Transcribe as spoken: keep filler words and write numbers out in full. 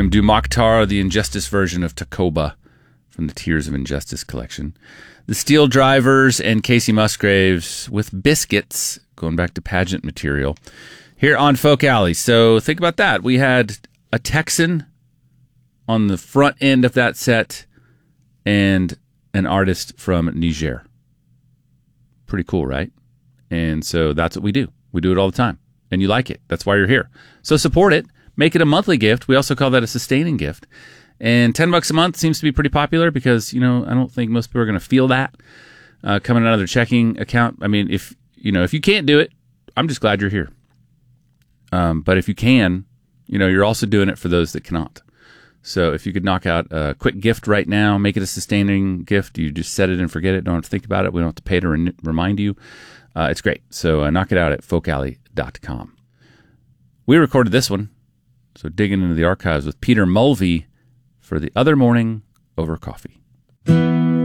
I'm do Mokhtar, the Injustice version of Takoba from the Tears of Injustice collection. The Steel Drivers and Casey Musgraves with Biscuits, going back to pageant material, here on Folk Alley. So think about that. We had a Texan on the front end of that set and an artist from Niger. Pretty cool, right? And so that's what we do. We do it all the time. And you like it. That's why you're here. So support it. Make it a monthly gift. We also call that a sustaining gift. And ten bucks a month seems to be pretty popular because, you know, I don't think most people are going to feel that uh, coming out of their checking account. I mean, if, you know, if you can't do it, I'm just glad you're here. Um, but if you can, you know, you're also doing it for those that cannot. So if you could knock out a quick gift right now, make it a sustaining gift. You just set it and forget it. Don't have to think about it. We don't have to pay to re- remind you. Uh, it's great. So uh, knock it out at folk alley dot com. We recorded this one. So digging into the archives with Peter Mulvey for The Other Morning Over Coffee.